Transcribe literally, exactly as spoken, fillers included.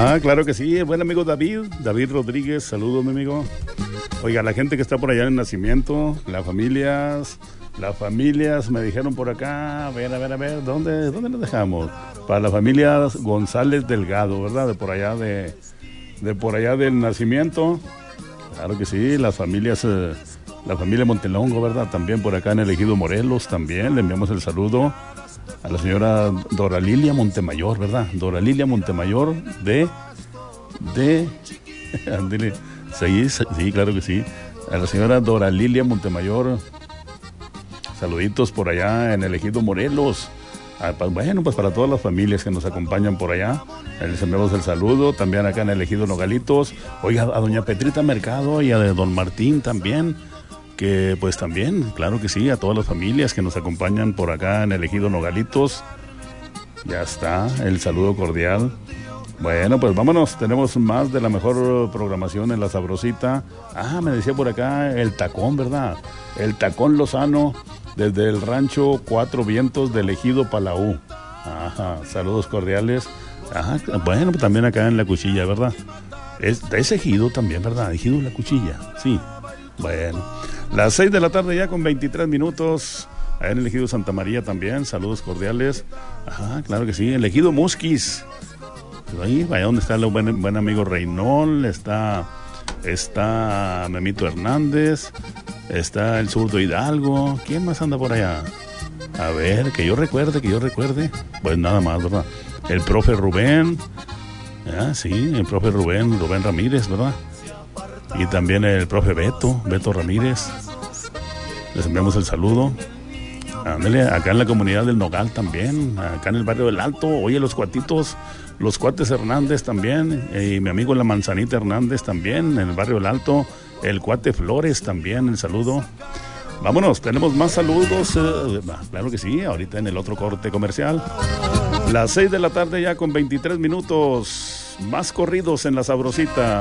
Ah, claro que sí, el buen amigo David, David Rodríguez, saludos mi amigo. Oiga, la gente que está por allá en Nacimiento, las familias, las familias me dijeron por acá, a ver, a ver, a ver, ¿dónde, dónde nos dejamos? Para la familia González Delgado, ¿verdad? De por allá de, de por allá del Nacimiento. Claro que sí, las familias, eh, la familia Montelongo, ¿verdad? También por acá en el Ejido Morelos, también le enviamos el saludo a la señora Dora Lilia Montemayor, ¿verdad? Dora Lilia Montemayor de, de, andele, sí, sí, claro que sí, a la señora Dora Lilia Montemayor, saluditos por allá en el Ejido Morelos. Ah, pues, bueno, pues para todas las familias que nos acompañan por allá, les enviamos el saludo, también acá en el Ejido Nogalitos, oiga, a doña Petrita Mercado y a de don Martín también, que pues también, claro que sí, a todas las familias que nos acompañan por acá en el Ejido Nogalitos, ya está, el saludo cordial. Bueno, pues vámonos, tenemos más de la mejor programación en La Sabrosita. Ah, me decía por acá el Tacón, ¿verdad? El Tacón Lozano, desde el rancho Cuatro Vientos del Ejido Palau. Ajá, saludos cordiales. Ajá, bueno, también acá en La Cuchilla, ¿verdad? Es, es Ejido también, ¿verdad? Ejido La Cuchilla, sí. Bueno, las seis de la tarde ya con veintitrés minutos. Allá en el Ejido Santa María también, saludos cordiales. Ajá, claro que sí, el Ejido Musquis. Ahí, vaya donde está el buen, buen amigo Reynol, está, está Memito Hernández, está el zurdo Hidalgo. ¿Quién más anda por allá? A ver, que yo recuerde, que yo recuerde. Pues nada más, ¿verdad? El profe Rubén, ah, sí, el profe Rubén, Rubén Ramírez, ¿verdad? Y también el profe Beto, Beto Ramírez. Les enviamos el saludo. Ándale, acá en la comunidad del Nogal también, acá en el barrio del Alto, oye, los cuatitos, los cuates Hernández también, y mi amigo la Manzanita Hernández también, en el barrio del Alto, el cuate Flores también, el saludo. Vámonos, tenemos más saludos, eh, claro que sí, ahorita en el otro corte comercial. Las seis de la tarde ya con veintitrés minutos, más corridos en La Sabrosita.